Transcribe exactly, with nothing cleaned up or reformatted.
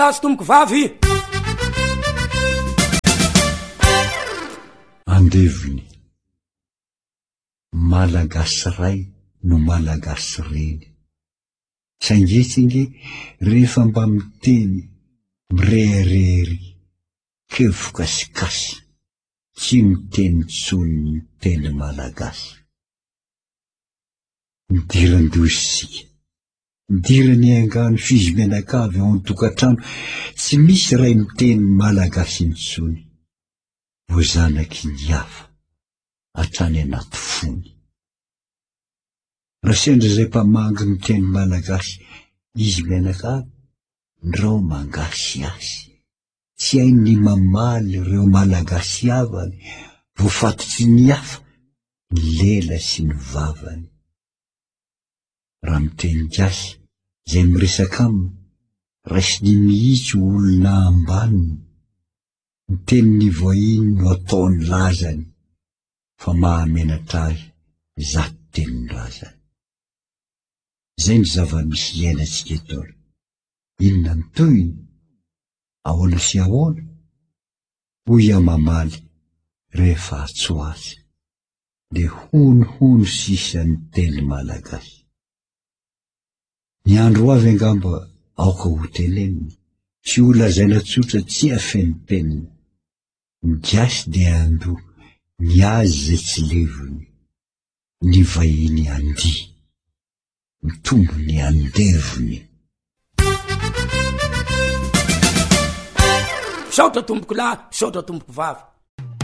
Azy tomboko vavy andeviny malagasy ray no malagasy reny sangetsingy rehefa mba miteny mireharery kevokasikasy tsy miteny tsony miteny malagasy midiran-dosisika midirany angano fizy menakavy ao an-tokatrano tsy misy ray miteny malagasy intsony vo zanaky ny hafa hatrany anaty fony raha sendra zay mpamangy miteny malagasy izy menakavy ndreo mangasy azy tsy hainy mamaly reo malagasy avany vo fatotsy ny hafa ny lela sy ny vavany raha miteny gasy zay miresaka aminy raisiny mihitsy olona ambaniny miteny ny voahiny no ataony lazany fa mahamenatr'azy zato tenin-drazany zay ny zava-misy iainantsika eto inona ny toyny ahoana sy ahoana hoy amamaly rehefa atso azy de honohono sisa ny teny malagasy ny andro avy angamba aoka ho teneniny tsy ho lazaina tsotra tsy afeny peniny ny gasy de ando ny azy zay tsy levony ny vahiny andi ny tombony andevony saotra tomboko lahy saotra tomboko vavy